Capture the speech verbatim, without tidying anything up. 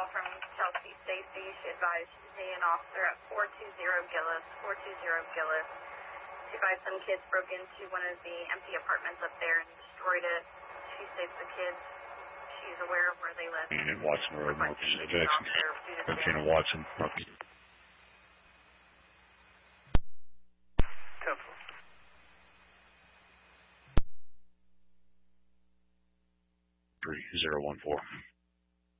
from Chelsea Stacy. She advised she's seeing an officer at four two zero Gillis, four two zero Gillis. She advised some kids broke into one of the empty apartments up there and destroyed it. She states the kids, she's aware of where they live. And Watson Road, North Jackson. Lieutenant Watson. Okay. three zero one four.